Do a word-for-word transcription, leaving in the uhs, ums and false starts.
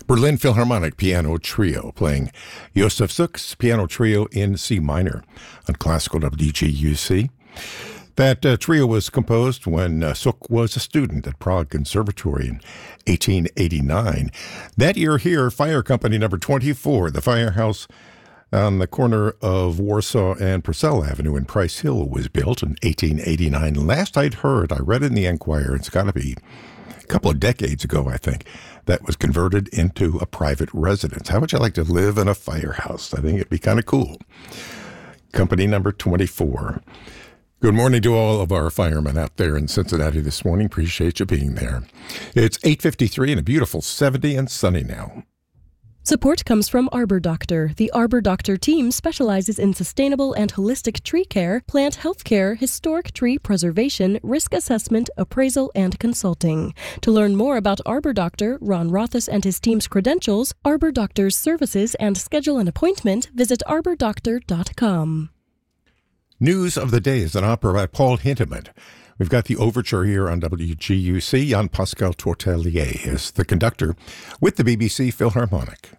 Berlin Philharmonic Piano Trio playing Josef Suk's Piano Trio in C minor on Classical W G U C. That uh, trio was composed when uh, Suk was a student at Prague Conservatory in eighteen eighty-nine. That year here, Fire Company number twenty-four, the firehouse on the corner of Warsaw and Purcell Avenue in Price Hill, was built in eighteen eighty-nine. Last I'd heard, I read in the Enquirer, it's got to be a couple of decades ago, I think, that was converted into a private residence. How would you like to live in a firehouse? I think it'd be kind of cool. Company number twenty-four. Good morning to all of our firemen out there in Cincinnati this morning. Appreciate you being there. It's eight fifty-three and a beautiful seventy and sunny now. Support comes from Arbor Doctor. The Arbor Doctor team specializes in sustainable and holistic tree care, plant health care, historic tree preservation, risk assessment, appraisal, and consulting. To learn more about Arbor Doctor, Ron Rothus and his team's credentials, Arbor Doctor's services, and schedule an appointment, visit arbor doctor dot com. News of the day is an opera by Paul Hintemann. We've got the overture here on W G U C. Jan Pascal Tortelier is the conductor with the B B C Philharmonic.